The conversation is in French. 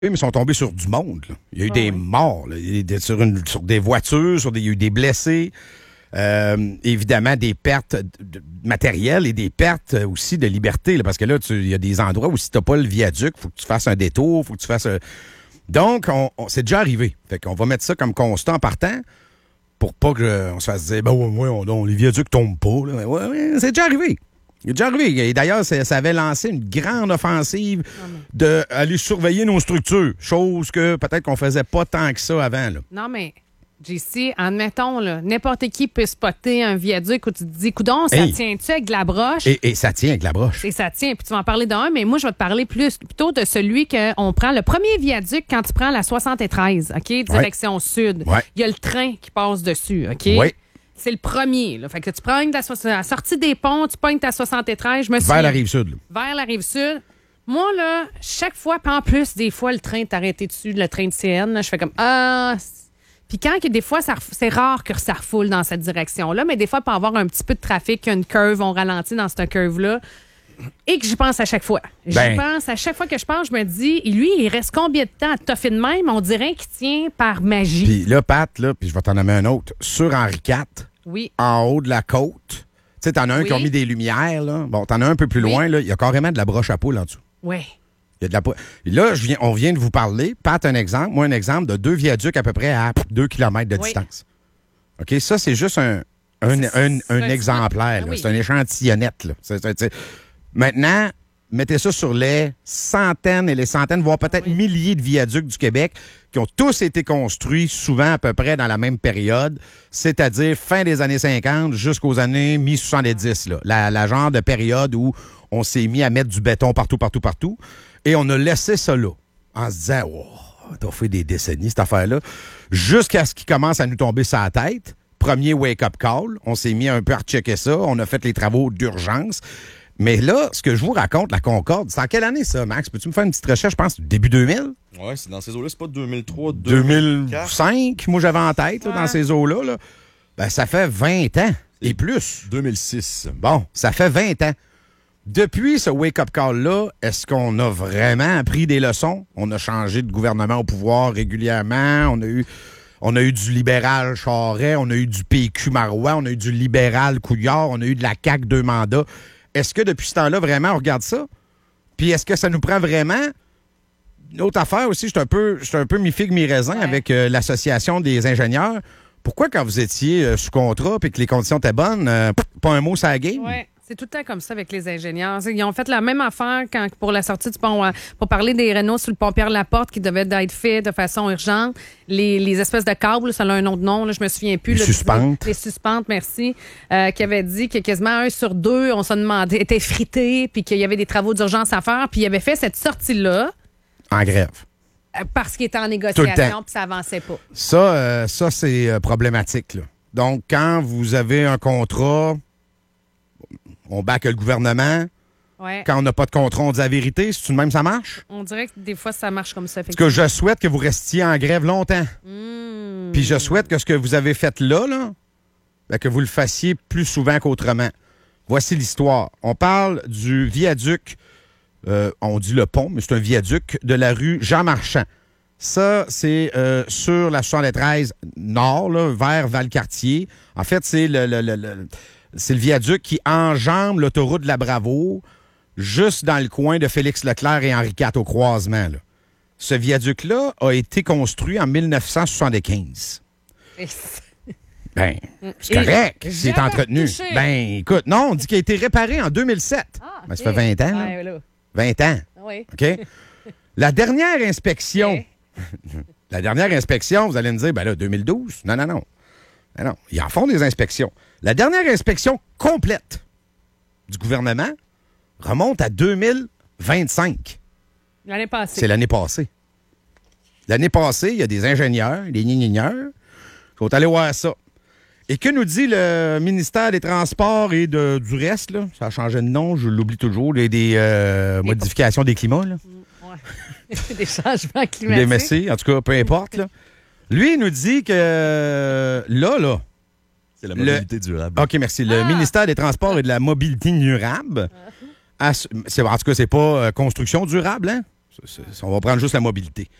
Oui, mais ils sont tombés sur du monde, là. Il y a eu des morts, là. Il y a eu sur des voitures, il y a eu des blessés. Évidemment, des pertes matérielles et des pertes aussi de liberté, là, parce que là, il y a des endroits où si tu n'as pas le viaduc, il faut que tu fasses un détour, il faut que tu fasses... Donc, c'est déjà arrivé. Fait qu'on va mettre ça comme constat en partant pour pas qu'on se fasse dire, les viaducs tombent pas. Là. Ouais, c'est déjà arrivé. Il est déjà arrivé. Et d'ailleurs, ça avait lancé une grande offensive d'aller surveiller nos structures, chose que peut-être qu'on faisait pas tant que ça avant. Là. Non, mais... JC, admettons, là, n'importe qui peut spotter un viaduc où tu te dis, coudonc, ça tient-tu avec de la broche? Et ça tient avec la broche. Et ça tient. Puis tu vas en parler d'un, mais moi, je vais te parler plutôt de celui qu'on prend. Le premier viaduc, quand tu prends la 73, OK, direction sud, il y a le train qui passe dessus, OK? Oui. C'est le premier. Là. Fait que tu prends la sortie des ponts, tu pognes ta 73, je me souviens. Vers la Rive-Sud. Vers la Rive-Sud. Moi, là, chaque fois, puis en plus, des fois, le train est arrêté dessus, le train de CN, là, je fais comme, puis quand des fois, c'est rare que ça refoule dans cette direction-là, mais des fois, il peut y avoir un petit peu de trafic, une curve, on ralentit dans cette curve-là, et que j'y pense à chaque fois. J'y pense à chaque fois que je pense, je me dis, lui, il reste combien de temps à toffer de même? On dirait qu'il tient par magie. Puis là, Pat, puis je vais t'en nommer un autre, sur Henri IV, en haut de la côte, tu sais, t'en as un qui a mis des lumières, là. Bon, t'en as un peu plus loin, là, il y a carrément de la broche à poule en dessous. Oui. Il y a de la... Là, on vient de vous parler, Pat, un exemple, moi, un exemple de 2 viaducs à peu près à 2 km de distance. OK? Ça, c'est juste un exemplaire. C'est un échantillonnette. Là. Maintenant, mettez ça sur les centaines et les centaines, voire peut-être milliers de viaducs du Québec qui ont tous été construits souvent à peu près dans la même période, c'est-à-dire fin des années 50 jusqu'aux années mi-70. La genre de période où on s'est mis à mettre du béton partout. Et on a laissé ça là, en se disant, t'as fait des décennies, cette affaire-là, jusqu'à ce qu'il commence à nous tomber sur la tête. Premier wake-up call, on s'est mis un peu à rechecker ça, on a fait les travaux d'urgence. Mais là, ce que je vous raconte, la Concorde, c'est en quelle année ça, Max? Peux-tu me faire une petite recherche, je pense, début 2000? Oui, c'est dans ces eaux-là, c'est pas 2003, 2005, moi j'avais en tête, là, dans ces eaux-là. Là. Ben, ça fait 20 ans et plus. 2006. Bon, ça fait 20 ans. Depuis ce wake-up call-là, est-ce qu'on a vraiment appris des leçons? On a changé de gouvernement au pouvoir régulièrement. On a eu du libéral Charest, on a eu du PQ Marois, on a eu du libéral Couillard, on a eu de la CAQ 2 mandats. Est-ce que depuis ce temps-là, vraiment, on regarde ça? Puis est-ce que ça nous prend vraiment... Une autre affaire aussi, je suis un peu mi-figue, mi-raisin avec l'Association des ingénieurs. Pourquoi, quand vous étiez sous contrat et que les conditions étaient bonnes, pas un mot sur la game? Oui. C'est tout le temps comme ça avec les ingénieurs. Ils ont fait la même affaire pour la sortie du pont, pour parler des rénaux sur le pont Pierre-Laporte qui devaient être faits de façon urgente. Les espèces de câbles, ça a un autre nom, là, je me souviens plus. Les suspentes. Les suspentes, merci. Qui avait dit que quasiment 1 sur 2, on se demandait, était frité, puis qu'il y avait des travaux d'urgence à faire, puis il avait fait cette sortie-là. En grève. Parce qu'il était en négociation, puis ça avançait pas. Ça c'est problématique, là. Donc, quand vous avez un contrat... On back le gouvernement. Ouais. Quand on n'a pas de contrat, on dit la vérité. C'est tout de même, ça marche? On dirait que des fois, ça marche comme ça. Parce que je souhaite que vous restiez en grève longtemps. Puis je souhaite que ce que vous avez fait là, ben, que vous le fassiez plus souvent qu'autrement. Voici l'histoire. On parle du viaduc, on dit le pont, mais c'est un viaduc de la rue Jean-Marchand. Ça, c'est sur la 73 Nord, là, vers Valcartier. En fait, c'est c'est le viaduc qui enjambe l'autoroute de la Bravoure, juste dans le coin de Félix Leclerc et Henri IV au croisement. Là. Ce viaduc-là a été construit en 1975. Ben, c'est correct. C'est entretenu. Ben, écoute, non, on dit qu'il a été réparé en 2007. Ah, ben, ça fait 20 ans. Ouais, là. 20 ans. Oui. OK? La dernière inspection, vous allez me dire, ben là, 2012. Non. Ben non, ils en font des inspections. La dernière inspection complète du gouvernement remonte à 2025. L'année passée. C'est l'année passée. L'année passée, il y a des ingénieurs, des gnigneurs, qui sont allés voir ça. Et que nous dit le ministère des Transports et du reste, là? Ça a changé de nom, je l'oublie toujours, des modifications des climats, là. Ouais. Des changements climatiques. Les messies, en tout cas, peu importe, là. Lui, il nous dit que là... C'est la mobilité durable. OK, merci. Le ministère des Transports et de la mobilité durable, en tout cas, c'est pas construction durable, hein? On va prendre juste la mobilité.